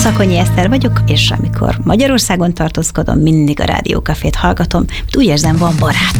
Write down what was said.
Szakonyi Eszter vagyok, és amikor Magyarországon tartózkodom, mindig a Rádiókafét hallgatom, mert úgy érzem, van barátom.